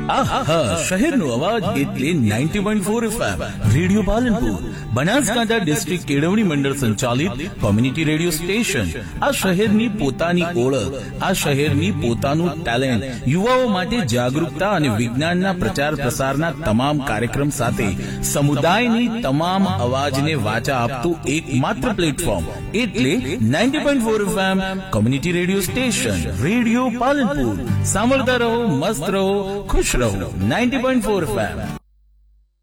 શહેરનો અવાજ એટલે 90.4 FM radio Palanpur, Banaskantha district કેળવણી મંડળ સંચાલિત કોમ્યુનિટી રેડિયો સ્ટેશન. આ શહેરની પોતાની ઓળખ, આ શહેરની પોતાનું ટેલેન્ટ, યુવાઓ માટે જાગૃતતા અને વિજ્ઞાનના પ્રચાર પ્રસારના તમામ કાર્યક્રમ સાથે સમુદાયની તમામ અવાજને વાચા આપતું એકમાત્ર પ્લેટફોર્મ એટલે 90.4 FM community radio station radio Palanpur. સાંભળતા રહો, મસ્ત રહો, ખુશ રહો. 90.4 FM.